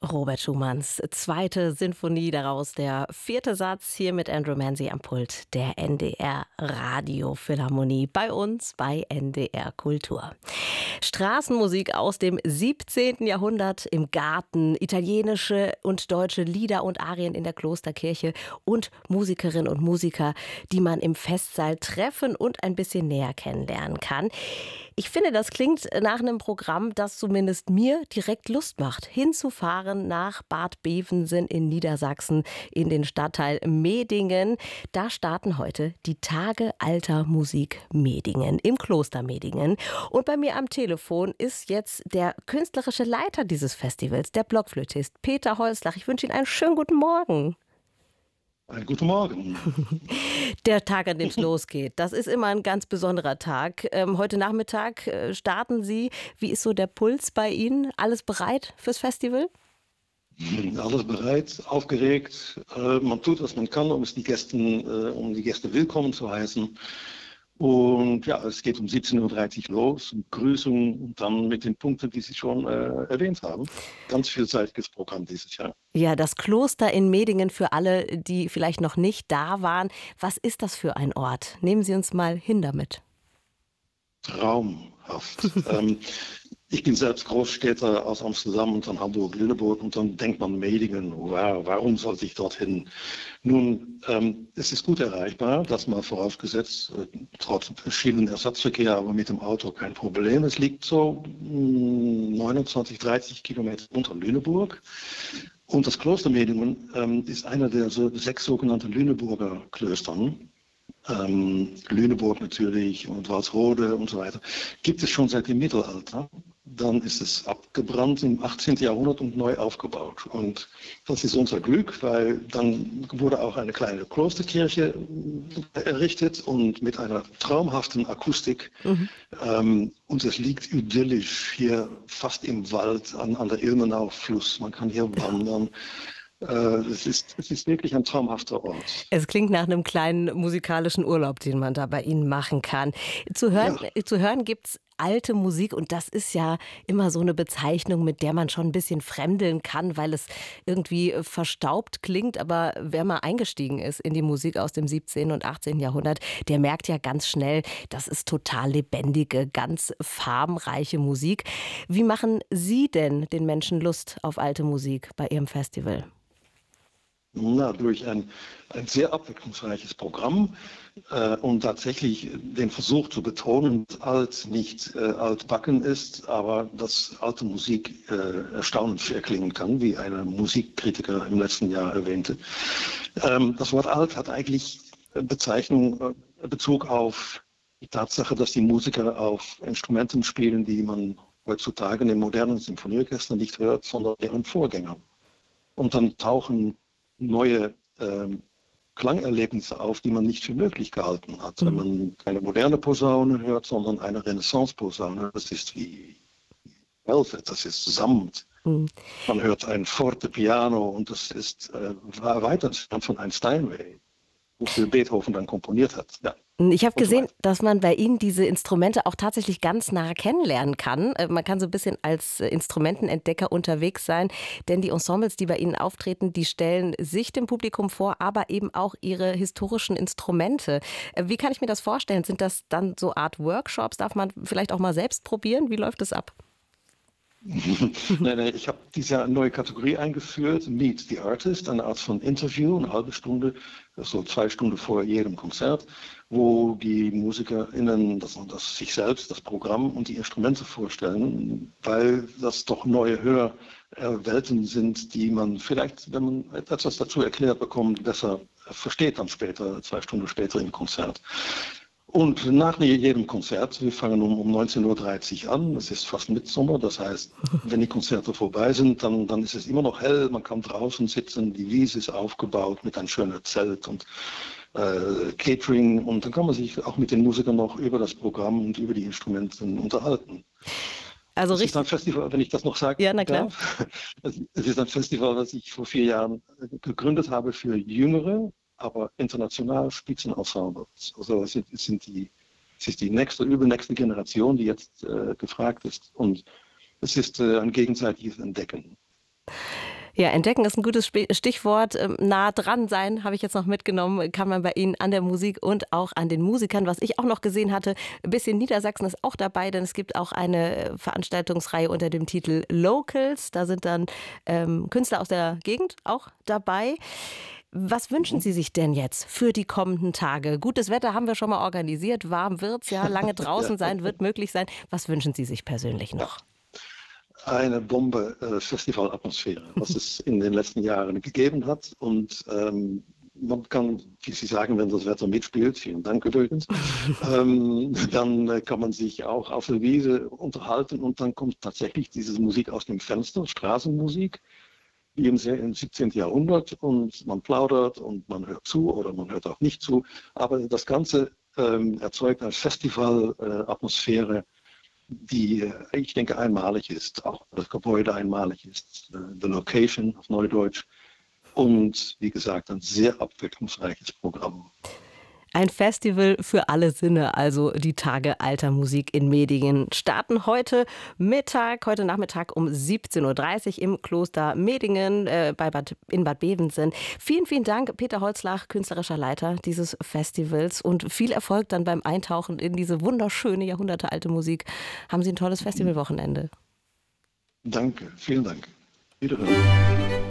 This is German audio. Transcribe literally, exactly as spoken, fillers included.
Robert Schumanns zweite Sinfonie, daraus der vierte Satz, hier mit Andrew Manzi am Pult der N D R Radiophilharmonie bei uns bei N D R Kultur. Straßenmusik aus dem siebzehnten Jahrhundert im Garten, italienische und deutsche Lieder und Arien in der Klosterkirche und Musikerinnen und Musiker, die man im Festsaal treffen und ein bisschen näher kennenlernen kann. Ich finde, das klingt nach einem Programm, das zumindest mir direkt Lust macht, hinzufahren nach Bad Bevensen in Niedersachsen in den Stadtteil Medingen. Da starten heute die Tage alter Musik Medingen im Kloster Medingen. Und bei mir am Telefon ist jetzt der künstlerische Leiter dieses Festivals, der Blockflötist Peter Holzlach. Ich wünsche Ihnen einen schönen guten Morgen. Einen guten Morgen. Der Tag, an dem es losgeht, das ist immer ein ganz besonderer Tag. Ähm, heute Nachmittag äh, starten Sie. Wie ist so der Puls bei Ihnen? Alles bereit fürs Festival? Alles bereit, aufgeregt. Äh, man tut, was man kann, um es die Gästen, äh, um die Gäste willkommen zu heißen. Und ja, es geht um siebzehn Uhr dreißig los, Begrüßung und dann mit den Punkten, die Sie schon äh, erwähnt haben. Ganz vielseitiges Programm dieses Jahr. Ja, das Kloster in Medingen für alle, die vielleicht noch nicht da waren. Was ist das für ein Ort? Nehmen Sie uns mal hin damit. Traumhaft. ähm, ich bin selbst Großstädter aus Amsterdam und dann Hamburg-Lüneburg und dann denkt man Medingen, wow, warum sollte ich dorthin? Nun, ähm, es ist gut erreichbar, das mal vorausgesetzt, äh, trotz verschiedenen Ersatzverkehr, aber mit dem Auto kein Problem. Es liegt so mh, neunundzwanzig, dreißig Kilometer unter Lüneburg. Und das Kloster Medingen ähm, ist einer der so, sechs sogenannten Lüneburger Klöstern. Ähm, Lüneburg natürlich und Walsrode und so weiter, gibt es schon seit dem Mittelalter. Dann ist es abgebrannt im achtzehnten Jahrhundert und neu aufgebaut. Und das ist unser Glück, weil dann wurde auch eine kleine Klosterkirche errichtet und mit einer traumhaften Akustik. Mhm. Ähm, und es liegt idyllisch hier fast im Wald an, an der Ilmenau-Fluss. Man kann hier wandern. Es ist, es ist wirklich ein traumhafter Ort. Es klingt nach einem kleinen musikalischen Urlaub, den man da bei Ihnen machen kann. Zu hören, ja. zu hören gibt es alte Musik und das ist ja immer so eine Bezeichnung, mit der man schon ein bisschen fremdeln kann, weil es irgendwie verstaubt klingt. Aber wer mal eingestiegen ist in die Musik aus dem siebzehnten und achtzehnten Jahrhundert, der merkt ja ganz schnell, das ist total lebendige, ganz farbenreiche Musik. Wie machen Sie denn den Menschen Lust auf alte Musik bei Ihrem Festival? Na, durch ein, ein sehr abwechslungsreiches Programm äh, und tatsächlich den Versuch zu betonen, dass alt nicht äh, altbacken ist, aber dass alte Musik äh, erstaunlich fair klingen kann, wie ein Musikkritiker im letzten Jahr erwähnte. Ähm, das Wort alt hat eigentlich Bezeichnung, äh, Bezug auf die Tatsache, dass die Musiker auf Instrumenten spielen, die man heutzutage in den modernen Symphonieorchestern nicht hört, sondern deren Vorgänger. Und dann tauchen neue ähm, Klangerlebnisse auf, die man nicht für möglich gehalten hat. Mhm. Wenn man keine moderne Posaune hört, sondern eine Renaissance-Posaune, das ist wie Velvet, das ist Samt. Mhm. Man hört ein Fortepiano und das ist äh, weit entfernt von einem Steinway, wofür Beethoven dann komponiert hat. Ja. Ich habe gesehen, dass man bei Ihnen diese Instrumente auch tatsächlich ganz nah kennenlernen kann. Man kann so ein bisschen als Instrumentenentdecker unterwegs sein, denn die Ensembles, die bei Ihnen auftreten, die stellen sich dem Publikum vor, aber eben auch ihre historischen Instrumente. Wie kann ich mir das vorstellen? Sind das dann so Art Workshops? Darf man vielleicht auch mal selbst probieren? Wie läuft das ab? nein, nein, ich habe diese neue Kategorie eingeführt, Meet the Artist, eine Art von Interview, eine halbe Stunde, so zwei Stunden vor jedem Konzert, wo die MusikerInnen das, das sich selbst, das Programm und die Instrumente vorstellen, weil das doch neue Hörwelten sind, die man vielleicht, wenn man etwas dazu erklärt bekommt, besser versteht dann später, zwei Stunden später im Konzert. Und nach jedem Konzert, wir fangen um, um neunzehn Uhr dreißig an, es ist fast Mitsommer, das heißt, wenn die Konzerte vorbei sind, dann, dann ist es immer noch hell, man kann draußen sitzen, die Wiese ist aufgebaut mit einem schönen Zelt und äh, Catering und dann kann man sich auch mit den Musikern noch über das Programm und über die Instrumente unterhalten. Also es ist ein Festival, wenn ich das noch sagen ja, na klar. darf, es ist ein Festival, das ich vor vier Jahren gegründet habe für Jüngere, aber international Spitzenensembles. Also es, es, sind die, es ist die nächste, übernächste Generation, die jetzt äh, gefragt ist. Und es ist äh, ein gegenseitiges Entdecken. Ja, entdecken ist ein gutes Stichwort. Ähm, Nah dran sein, habe ich jetzt noch mitgenommen, kann man bei Ihnen an der Musik und auch an den Musikern. Was ich auch noch gesehen hatte, ein bisschen Niedersachsen ist auch dabei, denn es gibt auch eine Veranstaltungsreihe unter dem Titel Locals. Da sind dann ähm, Künstler aus der Gegend auch dabei. Was wünschen Sie sich denn jetzt für die kommenden Tage? Gutes Wetter haben wir schon mal organisiert, warm wird's, ja, lange Ja, draußen sein wird möglich sein. Was wünschen Sie sich persönlich ja. noch? Eine Bombe äh, Festivalatmosphäre, was es in den letzten Jahren gegeben hat. Und ähm, man kann, wie Sie sagen, wenn das Wetter mitspielt, vielen Dank übrigens, ähm, dann äh, kann man sich auch auf der Wiese unterhalten und dann kommt tatsächlich diese Musik aus dem Fenster, Straßenmusik, wie im, se- im siebzehnten. Jahrhundert, und man plaudert und man hört zu oder man hört auch nicht zu. Aber das Ganze ähm, erzeugt eine Festivalatmosphäre, die, äh, ich denke, einmalig ist, auch das Gebäude einmalig ist, äh, the location auf Neudeutsch, und wie gesagt, ein sehr abwechslungsreiches Programm. Ein Festival für alle Sinne, also die Tage alter Musik in Medingen starten heute Mittag, heute Nachmittag um siebzehn Uhr dreißig im Kloster Medingen äh, bei Bad, in Bad Bevensen. Vielen, vielen Dank, Peter Holzlach, künstlerischer Leiter dieses Festivals, und viel Erfolg dann beim Eintauchen in diese wunderschöne, jahrhundertealte Musik. Haben Sie ein tolles Festivalwochenende. Danke, vielen Dank. Wiederhören.